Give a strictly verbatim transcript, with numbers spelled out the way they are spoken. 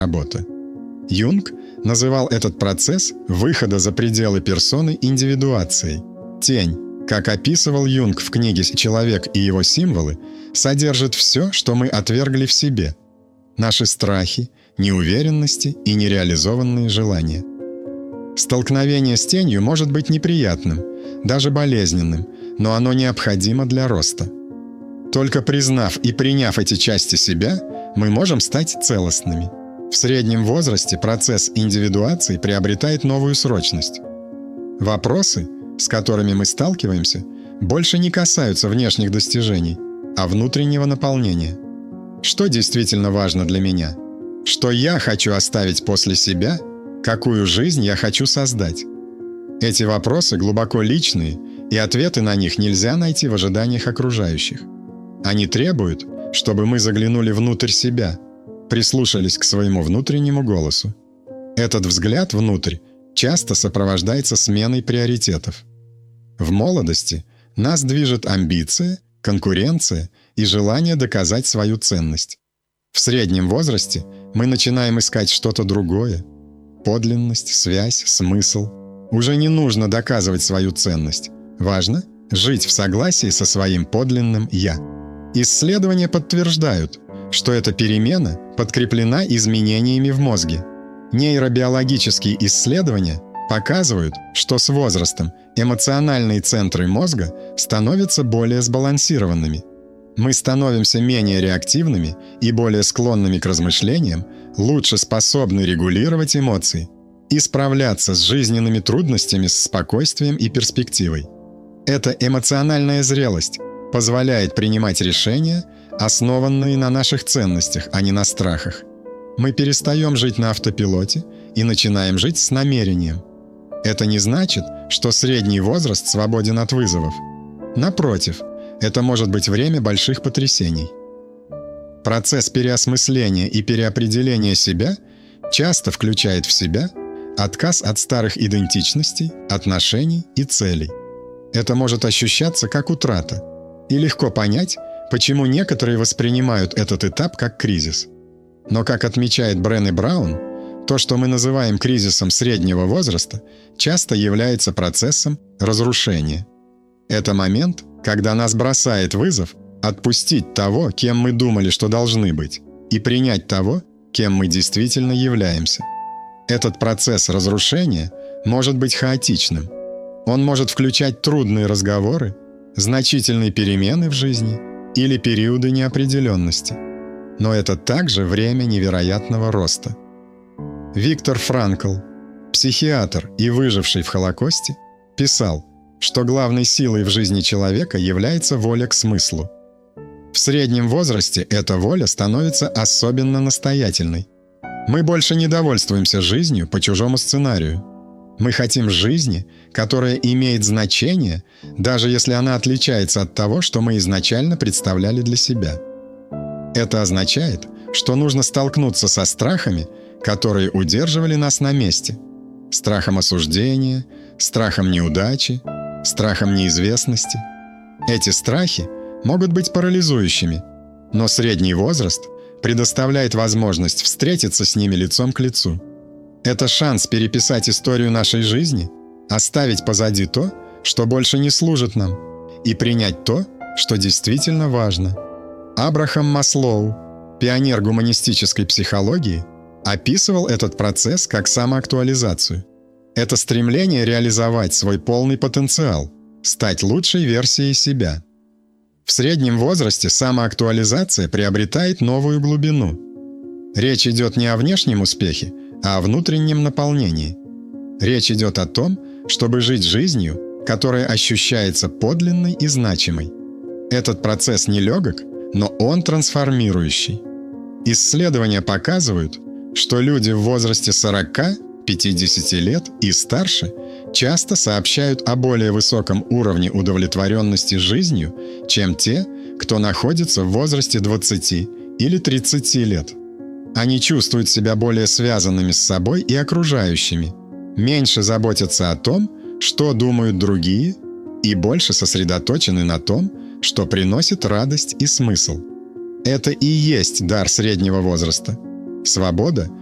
работа. Юнг называл этот процесс выхода за пределы персоны индивидуацией. Тень, как описывал Юнг в книге «Человек и его символы», содержит все, что мы отвергли в себе. Наши страхи, неуверенности и нереализованные желания. Столкновение с тенью может быть неприятным, даже болезненным, но оно необходимо для роста. Только признав и приняв эти части себя, мы можем стать целостными. В среднем возрасте процесс индивидуации приобретает новую срочность. Вопросы, с которыми мы сталкиваемся, больше не касаются внешних достижений, а внутреннего наполнения. Что действительно важно для меня? Что я хочу оставить после себя? Какую жизнь я хочу создать? Эти вопросы глубоко личные, и ответы на них нельзя найти в ожиданиях окружающих. Они требуют, чтобы мы заглянули внутрь себя, прислушались к своему внутреннему голосу. Этот взгляд внутрь часто сопровождается сменой приоритетов. В молодости нас движет амбиция, конкуренция и желание доказать свою ценность. В среднем возрасте мы начинаем искать что-то другое. Подлинность, связь, смысл. Уже не нужно доказывать свою ценность. Важно жить в согласии со своим подлинным «я». Исследования подтверждают, что эта перемена подкреплена изменениями в мозге. Нейробиологические исследования показывают, что с возрастом эмоциональные центры мозга становятся более сбалансированными. Мы становимся менее реактивными и более склонными к размышлениям, лучше способны регулировать эмоции и справляться с жизненными трудностями с спокойствием и перспективой. Эта эмоциональная зрелость позволяет принимать решения, основанные на наших ценностях, а не на страхах. Мы перестаем жить на автопилоте и начинаем жить с намерением. Это не значит, что средний возраст свободен от вызовов. Напротив, это может быть время больших потрясений. Процесс переосмысления и переопределения себя часто включает в себя отказ от старых идентичностей, отношений и целей. Это может ощущаться как утрата, и легко понять, почему некоторые воспринимают этот этап как кризис. Но, как отмечает Брене Браун, то, что мы называем кризисом среднего возраста, часто является процессом разрушения. Это момент, когда нас бросает вызов отпустить того, кем мы думали, что должны быть, и принять того, кем мы действительно являемся. Этот процесс разрушения может быть хаотичным. Он может включать трудные разговоры, значительные перемены в жизни или периоды неопределенности. Но это также время невероятного роста. Виктор Франкл, психиатр и выживший в Холокосте, писал, что главной силой в жизни человека является воля к смыслу. В среднем возрасте эта воля становится особенно настоятельной. Мы больше не довольствуемся жизнью по чужому сценарию. Мы хотим жизни, которая имеет значение, даже если она отличается от того, что мы изначально представляли для себя. Это означает, что нужно столкнуться со страхами, которые удерживали нас на месте. Страхом осуждения, страхом неудачи, страхом неизвестности. Эти страхи могут быть парализующими, но средний возраст предоставляет возможность встретиться с ними лицом к лицу. Это шанс переписать историю нашей жизни, оставить позади то, что больше не служит нам, и принять то, что действительно важно. Абрахам Маслоу, пионер гуманистической психологии, описывал этот процесс как самоактуализацию. Это стремление реализовать свой полный потенциал, стать лучшей версией себя. В среднем возрасте самоактуализация приобретает новую глубину. Речь идет не о внешнем успехе, а о внутреннем наполнении. Речь идет о том, чтобы жить жизнью, которая ощущается подлинной и значимой. Этот процесс нелегок, но он трансформирующий. Исследования показывают, что люди в возрасте сорока-пятидесяти лет и старше часто сообщают о более высоком уровне удовлетворенности жизнью, чем те, кто находится в возрасте двадцати или тридцати лет. Они чувствуют себя более связанными с собой и окружающими, меньше заботятся о том, что думают другие, и больше сосредоточены на том, что приносит радость и смысл. Это и есть дар среднего возраста. Свобода